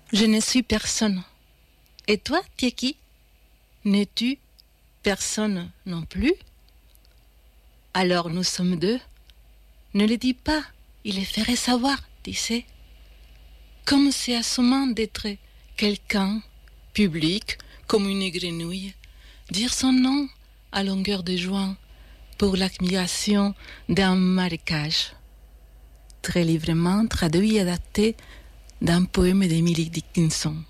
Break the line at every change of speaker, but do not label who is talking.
Je ne suis personne. Et toi, tu es qui? N'es-tu personne non plus? Alors nous sommes deux. Ne le dis pas, il les ferait savoir, tu sais. Comme c'est assommant d'être quelqu'un, public, comme une grenouille, dire son nom à longueur de joint pour l'admiration d'un marécage. Très librement traduit et adapté d'un poème d'Emily Dickinson.